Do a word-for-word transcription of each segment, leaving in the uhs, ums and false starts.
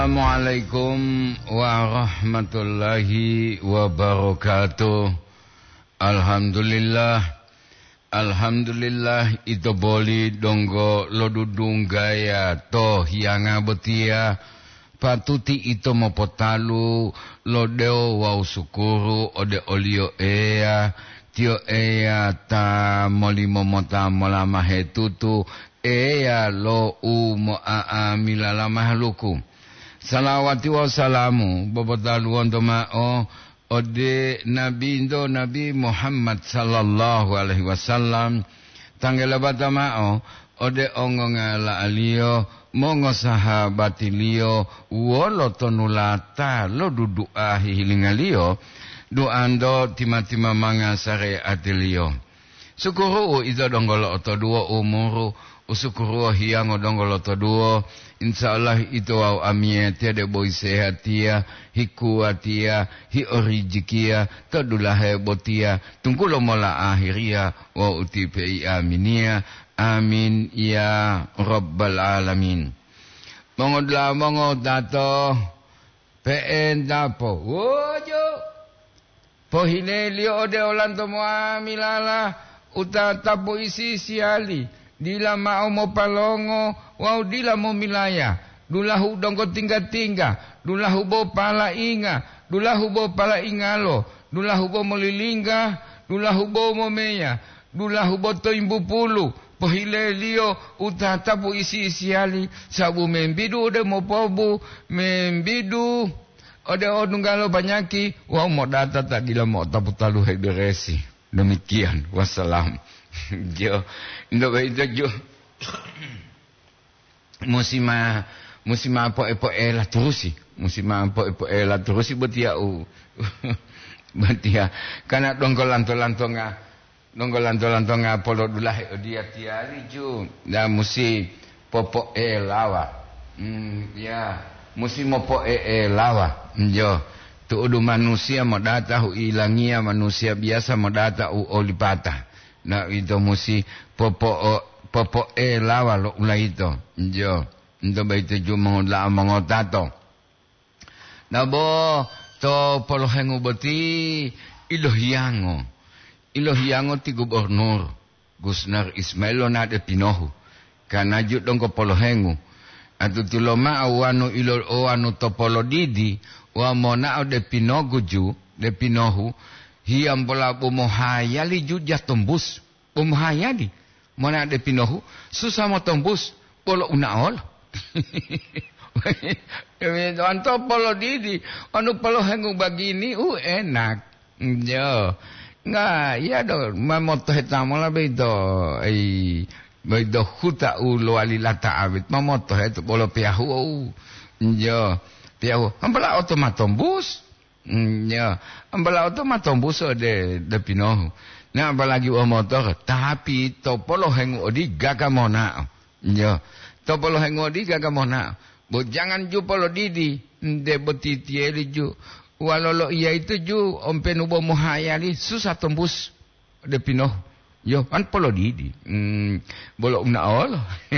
Assalamualaikum warahmatullahi wabarakatuh. Alhamdulillah, Alhamdulillah ito boli donggo lodudung gaya to hianga betia patuti ito mopotalu lodeo wau sukuru ode olio ea tio ea ta molimo mota molama hetutu ea lo u mo a milala mahluku. Salawati wa salamu babadalu ondoma o ode nabi indo nabi Muhammad sallallahu alaihi wasallam tanggela batama o ode ongonga la alio mongo sahabati lio wolo tonulata lo dudu ahi hilingalio duando timatima manga sare atilio sukuru izo donggolo oto duo umuru usukuru hiango donggolo oto duo. Insyaallah itu au amie tiada boy sehatia hikuatia hi orijikia tadulahe botia tungkulo mola akhiria wa utipi aminia amin ya rabbal alamin. Mongodla mongod dato pen dapo wojo pohinelio ode olanto moamilala utatapo isi siali dila mau mo palongo wau dila mo milaya dulahu dongko tingga-tingga dulahu bo pala inga dulahu bo pala ingalo dulahu bo molilingga dulahu bo momeya dulahu bo toimbu pulu pohile lio utatapu isi isiali sabu membidu ode mo pobu membidu ode odunggalo banyaki wau mo data tak dila mo taputalu hederesi. Demikian wassalam. Jo ndo baita jo musima musima po epo ela terusi musima po epo ela terusi betia u betia kana donggolanto-lantonga donggolanto-lantonga polo dulah dia tiari ju da musi popo elawa hmm ya musi mopo elawa jo tu udu manusia modata hu ilangia manusia biasa modata u olipata. Na itu musi popo popo e lawa lo ula itu jo ndo baita ju mangla mangotato na bo to polo hengu beti ilohiango ilohiango ti gubernur Gusnar Ismailo na de Pinohu kana ju dongko polo hengu atu tuloma awanu ilo owanu to polo didi wa mona de Pinogu ju de Pinohu hiam bola bumohayali jujah tembus bumohayali mana ada pinohu susah mau tembus polo unaol anto polo didi anu polo hengu bagini u enak jo nga ya do mamoto hetamo la bedo ai bedo huta u lo alilata abit mamoto het polo piahu jo piahu ambala otomatembus ya, ambala auto matombus de de Pinohu. Na apalagi o motor, tapi topolo hengu odi gagamona. Ya, topolo hengu odi gagamona. Bo jangan ju polo didi de betitieli ju. Walolo iya itu ju ompen ubo mohayali susah tembus de Pinohu. Yo, an polo didi. Hmm, bolo unaol.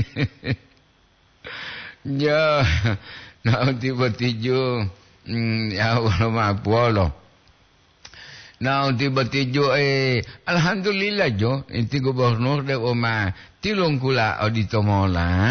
Ya, na tiba-tiba Hmm, ya Allah maapolo. Now tiba-tiba jo eh alhamdulillah jo inti gubernur de oma tilong kula audito mola